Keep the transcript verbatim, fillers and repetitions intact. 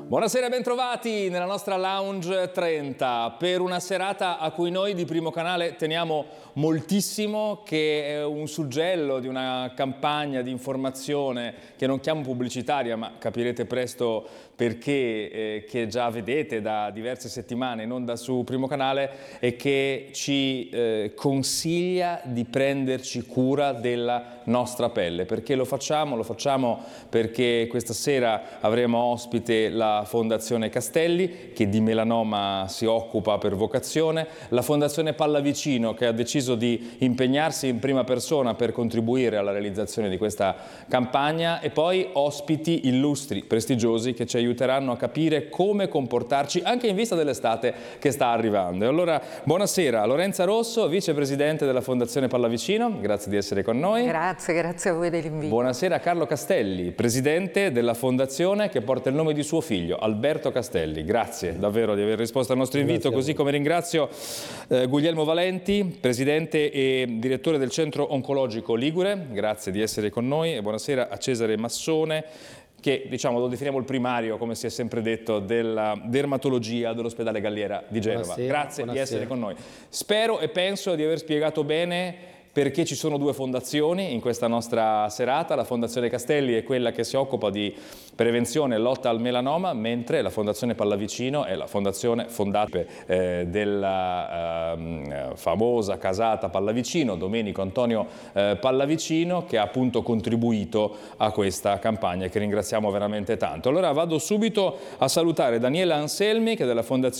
Buonasera e bentrovati nella nostra Lounge trenta per una serata a cui noi di Primo Canale teniamo moltissimo, che è un suggello di una campagna di informazione che non chiamo pubblicitaria, ma capirete presto perché, eh, che già vedete da diverse settimane, non da su Primo Canale, e che ci eh, consiglia di prenderci cura della nostra pelle. Perché lo facciamo? Lo facciamo perché questa sera avremo ospite la Fondazione Castelli, che di melanoma si occupa per vocazione, la Fondazione Pallavicino, che ha deciso di impegnarsi in prima persona per contribuire alla realizzazione di questa campagna, e poi ospiti illustri, prestigiosi, che ci aiuteranno a capire come comportarci anche in vista dell'estate che sta arrivando. E allora, buonasera Lorenza Rosso, vicepresidente della Fondazione Pallavicino, grazie di essere con noi. Grazie, grazie a voi dell'invito. Buonasera Carlo Castelli, presidente della fondazione che porta il nome di suo figlio, Alberto Castelli. Grazie davvero di aver risposto al nostro invito, così come ringrazio eh, Guglielmo Valenti, presidente e direttore del Centro Oncologico Ligure. Grazie di essere con noi, e buonasera a Cesare Massone, che diciamo lo definiamo il primario, come si è sempre detto, della dermatologia dell'ospedale Galliera di Genova. Buonasera, Grazie buonasera. di essere con noi. Spero e penso di aver spiegato bene perché ci sono due fondazioni in questa nostra serata. La Fondazione Castelli è quella che si occupa di prevenzione e lotta al melanoma, mentre la Fondazione Pallavicino è la fondazione fondata eh, della eh, famosa casata Pallavicino, Domenico Antonio eh, Pallavicino, che ha appunto contribuito a questa campagna, che ringraziamo veramente tanto. Allora vado subito a salutare Daniela Anselmi, che è della Fondazione